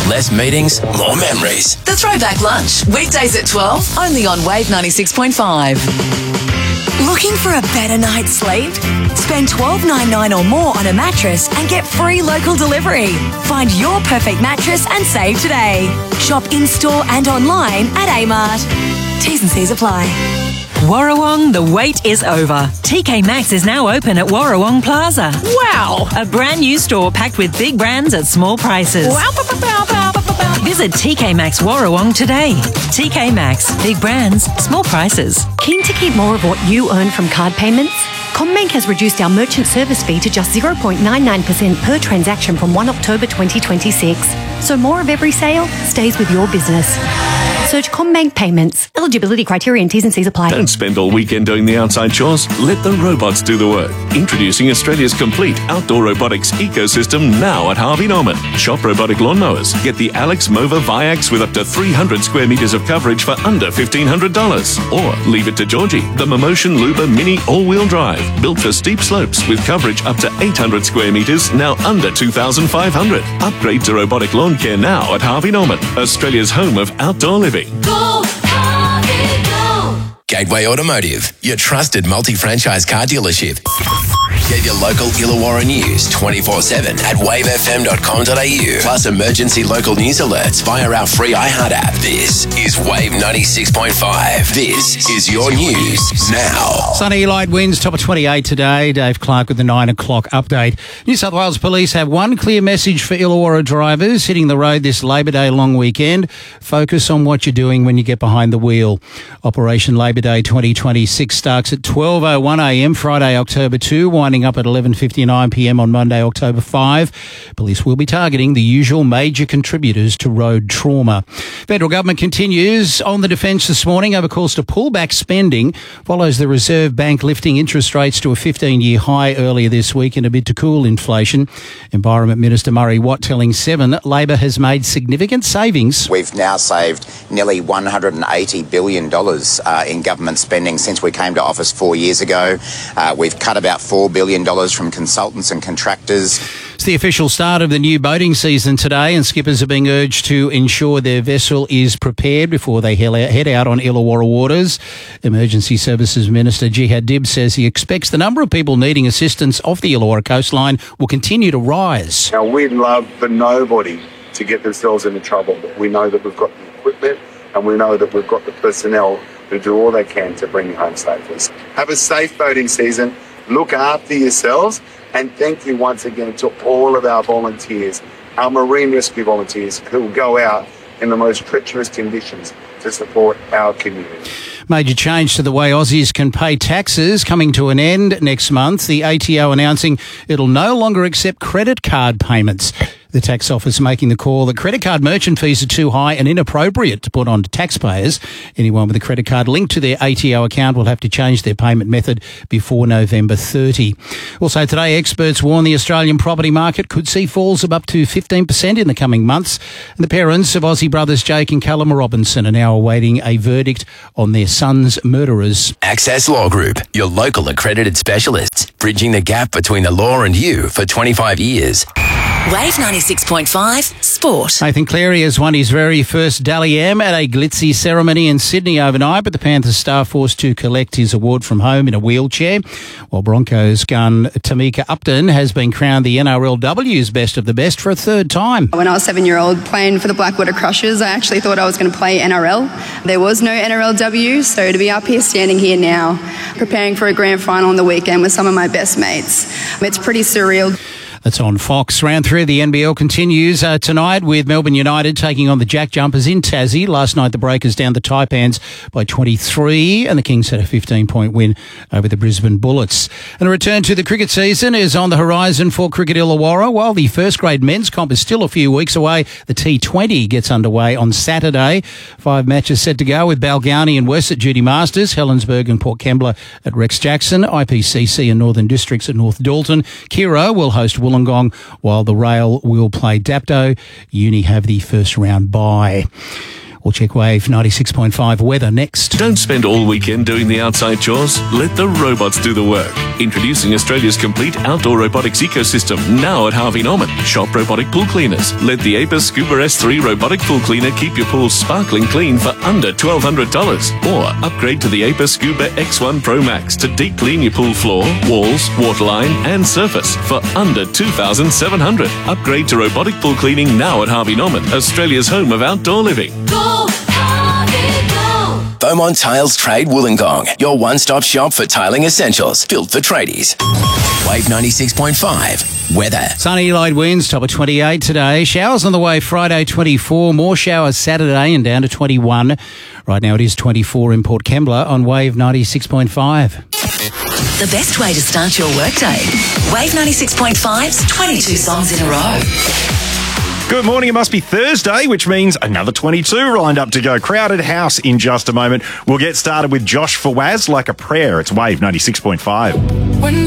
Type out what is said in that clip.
Less meetings, more memories. The Throwback Lunch, weekdays at 12, only on Wave 96.5. Looking for a better night's sleep? Spend $12.99 or more on a mattress and get free local delivery. Find your perfect mattress and save today. Shop in-store and online at Amart. T's and C's apply. Warrawong, the wait is over. TK Maxx is now open at Warrawong Plaza. Wow! A brand new store packed with big brands at small prices. Wow! Visit TK Maxx Warrawong today. TK Maxx, big brands, small prices. Keen to keep more of what you earn from card payments? CommBank has reduced our merchant service fee to just 0.99% per transaction from 1 October 2026. So more of every sale stays with your business. Search CommBank Payments. Eligibility criteria and T's and C's apply. Don't spend all weekend doing the outside chores. Let the robots do the work. Introducing Australia's complete outdoor robotics ecosystem now at Harvey Norman. Shop robotic lawnmowers. Get the Alex Mova Viax with up to 300 square metres of coverage for under $1,500. Or leave it to Georgie, the Momotion Luba Mini all-wheel drive. Built for steep slopes with coverage up to 800 square metres, now under $2,500. Upgrade to robotic lawn care now at Harvey Norman, Australia's home of outdoor living. Go, Harvey, go! Gateway Automotive, your trusted multi-franchise car dealership. Get your local Illawarra news 24/7 at wavefm.com.au. Plus emergency local news alerts via our free iHeart app. This is Wave 96.5. This is your news now. Sunny light winds, top of 28 today. Dave Clark with the 9 o'clock update. New South Wales Police have one clear message for Illawarra drivers hitting the road this Labor Day long weekend. Focus on what you're doing when you get behind the wheel. Operation Labor Day 2026 starts at 12:01am Friday, October 2, winding up at 11:59pm on Monday, October 5. Police will be targeting the usual major contributors to road trauma. Federal government continues on the defence this morning over calls to pull back spending. Follows the Reserve Bank lifting interest rates to a 15-year high earlier this week in a bid to cool inflation. Environment Minister Murray Watt telling Seven Labor has made significant savings. We've now saved nearly $180 billion in government spending since we came to office 4 years ago. We've cut about $4 billion from consultants and contractors. It's the official start of the new boating season today, and skippers are being urged to ensure their vessel is prepared before they head out on Illawarra waters. Emergency Services Minister Jihad Dib says he expects the number of people needing assistance off the Illawarra coastline will continue to rise. Now, we'd love for nobody to get themselves into trouble, but we know that we've got the equipment and we know that we've got the personnel to do all they can to bring you home safely. Have a safe boating season. Look after yourselves, and thank you once again to all of our volunteers, our marine rescue volunteers who will go out in the most treacherous conditions to support our community. Major change to the way Aussies can pay taxes coming to an end next month. The ATO announcing it'll no longer accept credit card payments. The tax office making the call that credit card merchant fees are too high and inappropriate to put on to taxpayers. Anyone with a credit card linked to their ATO account will have to change their payment method before November 30. Also today, experts warn the Australian property market could see falls of up to 15% in the coming months. And the parents of Aussie brothers Jake and Callum Robinson are now awaiting a verdict on their son's murderers. Access Law Group, your local accredited specialists, bridging the gap between the law and you for 25 years. Wave 96.5 Sport. Nathan Cleary has won his very first Dally M at a glitzy ceremony in Sydney overnight, but the Panthers star forced to collect his award from home in a wheelchair, while Broncos gun Tamika Upton has been crowned the NRLW's best of the best for a third time. When I was 7-year-old playing for the Blackwater Crushers, I actually thought I was going to play NRL. There was no NRLW, so to be up here standing here now, preparing for a grand final on the weekend with some of my best mates, it's pretty surreal. That's on Fox. Round 3 of the NBL continues tonight with Melbourne United taking on the Jack Jumpers in Tassie. Last night the Breakers down the Taipans by 23 and the Kings had a 15-point win over the Brisbane Bullets. And a return to the cricket season is on the horizon for Cricket Illawarra. While the first grade men's comp is still a few weeks away, the T20 gets underway on Saturday. 5 matches set to go with Balgownie and West at Judy Masters, Helensburgh and Port Kembla at Rex Jackson, IPCC and Northern Districts at North Dalton. Kiro will host Wollongong, while the Rail will play Dapto. Uni have the first round bye. We'll check Wave 96.5 weather next. Don't spend all weekend doing the outside chores. Let the robots do the work. Introducing Australia's complete outdoor robotics ecosystem now at Harvey Norman. Shop robotic pool cleaners. Let the Apis Scuba S3 robotic pool cleaner keep your pool sparkling clean for under $1,200. Or upgrade to the Apis Scuba X1 Pro Max to deep clean your pool floor, walls, waterline and surface for under $2,700. Upgrade to robotic pool cleaning now at Harvey Norman, Australia's home of outdoor living. Go, Harvey, go! Beaumont Tiles Trade Wollongong, your one-stop shop for tiling essentials, built for tradies. Wave 96.5. Weather. Sunny light winds, top of 28 today. Showers on the way Friday, 24. More showers Saturday and down to 21. Right now it is 24 in Port Kembla on Wave 96.5. The best way to start your workday. Wave 96.5's 22 songs in a row. Good morning. It must be Thursday, which means another 22 lined up to go. Crowded house in just a moment. We'll get started with Josh Fawaz, Like a Prayer. It's Wave 96.5. When